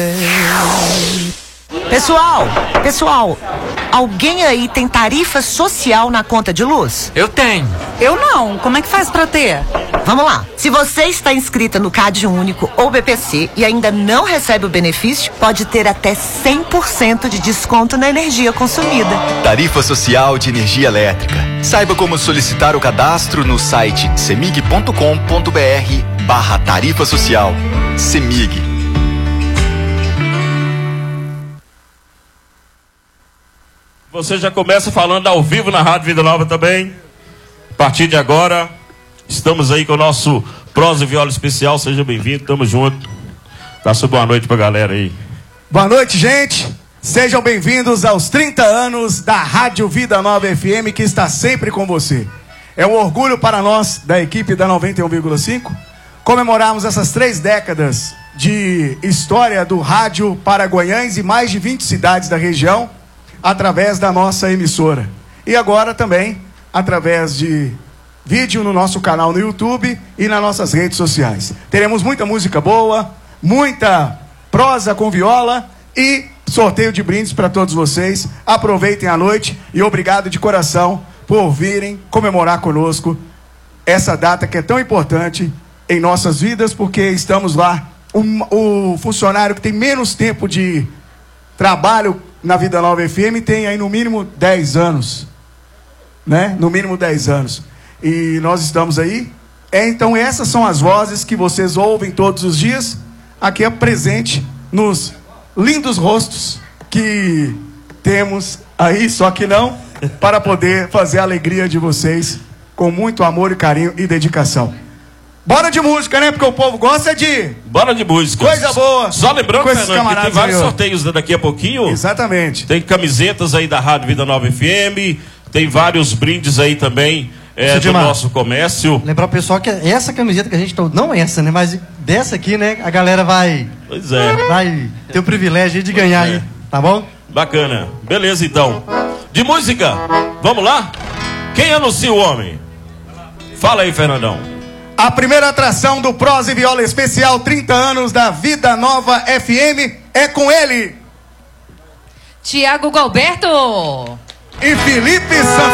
Pessoal, alguém aí tem tarifa social na conta de luz? Eu tenho. Eu não. Como é que faz pra ter? Vamos lá. Se você está inscrita no CAD Único ou BPC e ainda não recebe o benefício, pode ter até 100% de desconto na energia consumida. Tarifa Social de Energia Elétrica. Saiba como solicitar o cadastro no site cemig.com.br/tarifa social. Cemig. Você já começa falando ao vivo na Rádio Vida Nova também. A partir de agora, estamos aí com o nosso Prosa e Viola especial. Seja bem-vindo, tamo junto. Dá sua boa noite pra galera aí. Boa noite, gente. Sejam bem-vindos aos 30 anos da Rádio Vida Nova FM, que está sempre com você. É um orgulho para nós, da equipe da 91,5, comemorarmos essas 3 décadas de história do rádio para Goiânia e mais de 20 cidades da região, através da nossa emissora. E agora também através de vídeo no nosso canal no YouTube e nas nossas redes sociais. Teremos muita música boa, muita prosa com viola e sorteio de brindes para todos vocês. Aproveitem a noite e obrigado de coração por virem comemorar conosco essa data que é tão importante em nossas vidas, porque estamos lá. O funcionário que tem menos tempo de trabalho na Vida Nova FM tem aí no mínimo 10 anos, né? No mínimo 10 anos. E nós estamos aí. Então essas são as vozes que vocês ouvem todos os dias, aqui é presente nos lindos rostos que temos aí, só que não, para poder fazer a alegria de vocês com muito amor e carinho e dedicação. Bora de música, né? Porque o povo gosta de... Bora de música. Coisa boa. Só lembrando, Fernando, que tem vários sorteios daqui a pouquinho. Exatamente. Tem camisetas aí da Rádio Vida Nova FM. Tem vários brindes aí também do nosso comércio. Lembrar o pessoal que essa camiseta que a gente... Não essa, né? Mas dessa aqui, né? A galera vai... Pois é. Vai ter o privilégio de ganhar aí. Tá bom? Bacana. Beleza, então. De música, vamos lá? Quem anuncia o homem? Fala aí, Fernandão. A primeira atração do Prosa e Viola Especial 30 anos da Vida Nova FM é com ele, Tiago Galberto e Felipe Santos.